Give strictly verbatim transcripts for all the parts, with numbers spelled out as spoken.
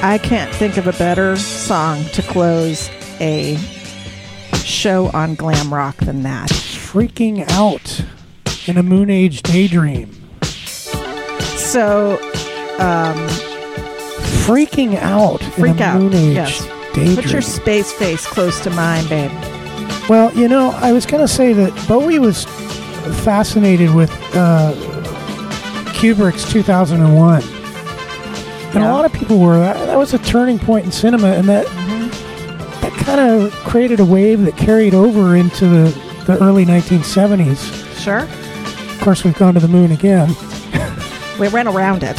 I can't think of a better song to close a show on glam rock than that. Freaking Out in a Moon Age Daydream. So, um... Freaking Out Freak in a out. Moon Age Yes. Daydream. Put your space face close to mine, babe. Well, you know, I was going to say that Bowie was fascinated with uh, Kubrick's two thousand one. And Yeah. a lot of people were. That, that was a turning point in cinema, and that Mm-hmm. that kind of created a wave that carried over into the, the early nineteen seventies. Sure. Of course, we've gone to the moon again. We ran around it.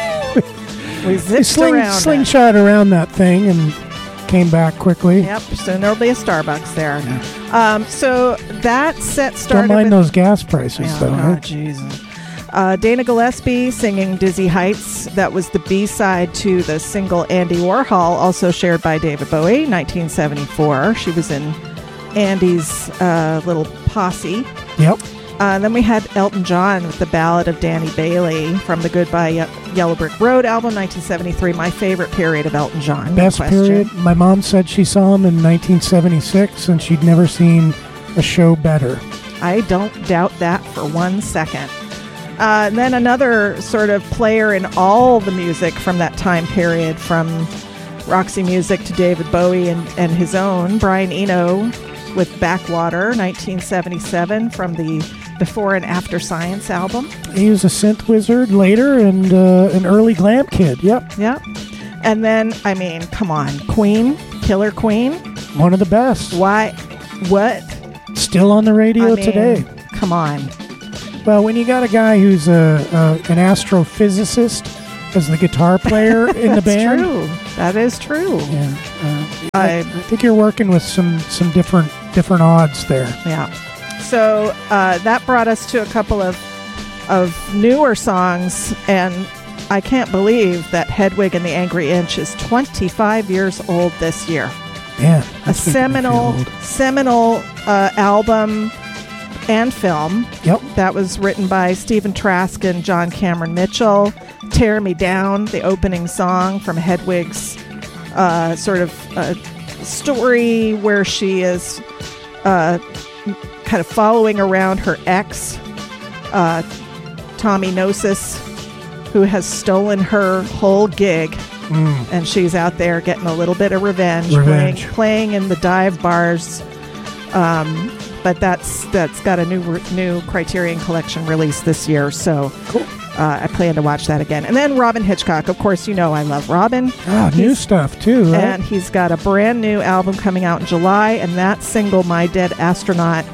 we We zipped sling, around slingshot around that thing and came back quickly. it. Yep, soon there'll be a Starbucks there. Um, so that set started Don't mind with... those gas prices, Yeah, though. oh, Right? Jesus. Uh, Dana Gillespie singing Dizzy Heights. That was the B-side to the single Andy Warhol, also shared by David Bowie, nineteen seventy-four. She was in Andy's uh, little posse. Yep. Uh, then we had Elton John with the Ballad of Danny Bailey from the Goodbye Ye- Yellow Brick Road album, nineteen seventy-three. My favorite period of Elton John. no Best question. period. My mom said she saw him in nineteen seventy-six, and she'd never seen a show better. I don't doubt that for one second. Uh, and then another sort of player in all the music from that time period, from Roxy Music to David Bowie and, and his own, Brian Eno with Backwater, nineteen seventy-seven, from the Before and After Science album. He was a synth wizard later and uh, an early glam kid. Yep. Yeah. And then, I mean, come on, Queen, Killer Queen. One of the best. Why? What? Still on the radio I mean, today. Come on. Well, when you got a guy who's a, a an astrophysicist as the guitar player in the That's band. true. That is true. Yeah. Uh, I- I, I think you're working with some, some different different odds there. Yeah. So uh, that brought us to a couple of of newer songs, and I can't believe that Hedwig and the Angry Inch is twenty-five years old this year. Yeah. A seminal seminal uh, album and film. Yep. That was written by Stephen Trask and John Cameron Mitchell. Tear Me Down, the opening song from Hedwig's uh, sort of uh, story where she is uh, kind of following around her ex, uh, Tommy Gnosis, who has stolen her whole gig. Mm. And she's out there getting a little bit of revenge, Revenge. Playing, playing in the dive bars. Um, but that's that's got a new new Criterion Collection release this year, so Cool. uh, I plan to watch that again. And then Robin Hitchcock, of course, you know I love Robin. Ah, new He's- stuff too, right? And he's got a brand new album coming out in July, and that single, My Dead Astronaut,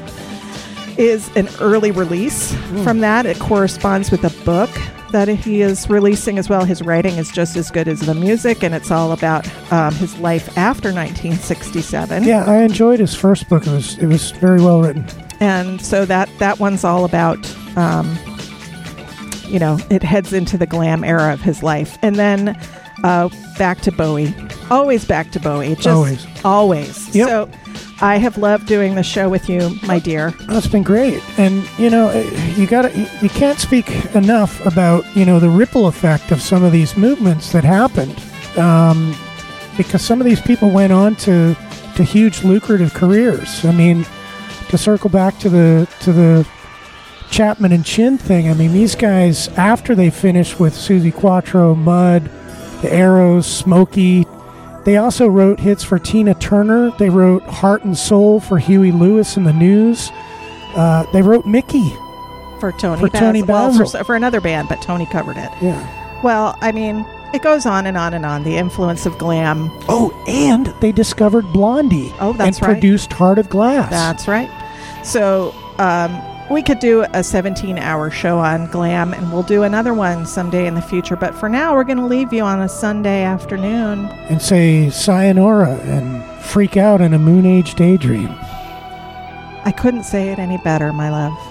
is an early release from that. It corresponds with a book that he is releasing as well. His writing is just as good as the music, and it's all about um, his life after nineteen sixty-seven. Yeah, I enjoyed his first book. It was it was very well written. And so that, that one's all about, um, you know, it heads into the glam era of his life. And then uh, back to Bowie. Always back to Bowie. Just Always. Always. Yep. So I have loved doing the show with you, my dear. Oh, it's been great, and you know, you got to you can't speak enough about you know the ripple effect of some of these movements that happened, um, because some of these people went on to to huge lucrative careers. I mean, to circle back to the to the Chapman and Chin thing. I mean, these guys after they finished with Suzi Quatro, Mud, the Arrows, Smokey. They also wrote hits for Tina Turner. They wrote Heart and Soul for Huey Lewis and the News. Uh, they wrote Mickey. For Tony For Basil. Tony Well, Basil. for, for another band, but Tony covered it. Yeah. Well, I mean, it goes on and on and on. The influence of glam. Oh, and they discovered Blondie. Oh, that's and right. produced Heart of Glass. That's right. So um, we could do a seventeen-hour show on glam, and we'll do another one someday in the future. But for now, we're going to leave you on a Sunday afternoon. And say Sayonara and freak out in a Moon Age Daydream. I couldn't say it any better, my love.